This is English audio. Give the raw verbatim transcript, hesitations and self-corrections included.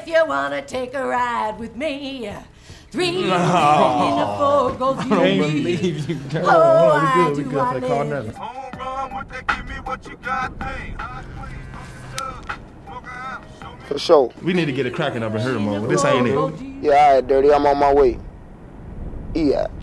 if you wanna take a ride with me. Three No. in a four goes I don't believe you, girl. Oh, Hold on, I we good, we do good I for the call live. now. Home run, what they give me, what you got, thing. For sure. We need to get it cracking up in here, man. This ain't it. Yeah, all right, Dirty, I'm on my way. Yeah.